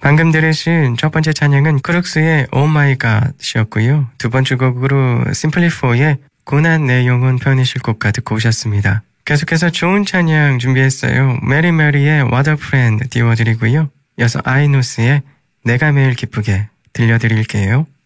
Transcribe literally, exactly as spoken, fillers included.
방금 들으신 첫 번째 찬양은 크룩스의 Oh My God이었고요. 두 번째 곡으로 심플리포의 고난 내 영혼 편이실 곡과 듣고 오셨습니다. 계속해서 좋은 찬양 준비했어요. 메리 메리의 What a Friend 띄워드리고요. 이어서 아이노스의 내가 매일 기쁘게 들려드릴게요.